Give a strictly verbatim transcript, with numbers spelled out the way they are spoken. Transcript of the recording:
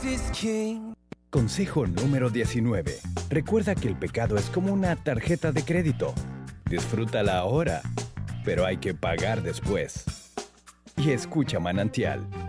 Consejo número diecinueve. Recuerda que el pecado es como una tarjeta de crédito. Disfrútala ahora, pero hay que pagar después. Y escucha Manantial.